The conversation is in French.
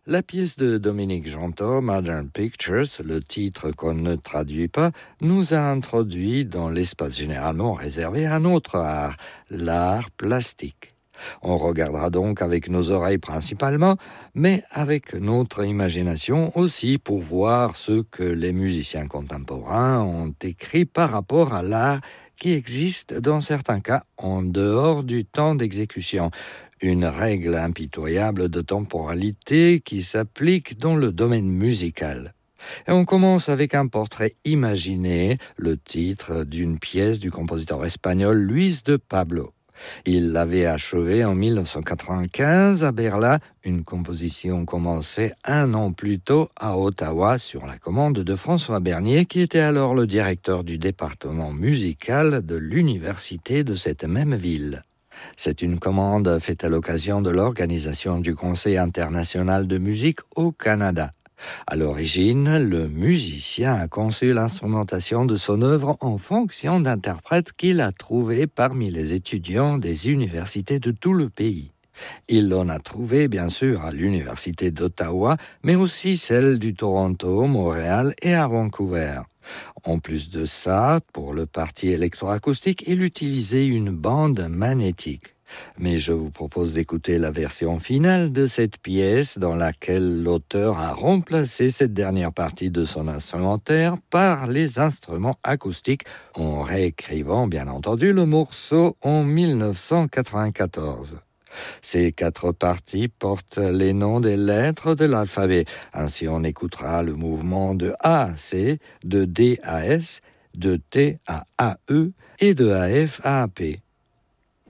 La pièce de Dominique Gentot, Modern Pictures, le titre qu'on ne traduit pas, nous a introduit dans l'espace généralement réservé à un autre art, l'art plastique. On regardera donc avec nos oreilles principalement, mais avec notre imagination aussi pour voir ce que les musiciens contemporains ont écrit par rapport à l'art qui existe dans certains cas en dehors du temps d'exécution. Une règle impitoyable de temporalité qui s'applique dans le domaine musical. Et on commence avec un portrait imaginé, le titre d'une pièce du compositeur espagnol Luis de Pablo. Il l'avait achevé en 1995 à Berlin, une composition commencée un an plus tôt à Ottawa sur la commande de François Bernier, qui était alors le directeur du département musical de l'université de cette même ville. C'est une commande faite à l'occasion de l'organisation du Conseil international de musique au Canada. À l'origine, le musicien a conçu l'instrumentation de son œuvre en fonction d'interprètes qu'il a trouvés parmi les étudiants des universités de tout le pays. Il en a trouvé bien sûr à l'université d'Ottawa, mais aussi celle du Toronto, Montréal et à Vancouver. En plus de ça, pour le parti électroacoustique, il utilisait une bande magnétique. Mais je vous propose d'écouter la version finale de cette pièce dans laquelle l'auteur a remplacé cette dernière partie de son instrumentaire par les instruments acoustiques en réécrivant bien entendu le morceau en 1994. Ces 4 parties portent les noms des lettres de l'alphabet. Ainsi, on écoutera le mouvement de A à C, de D à S, de T à AE et de AF à AP.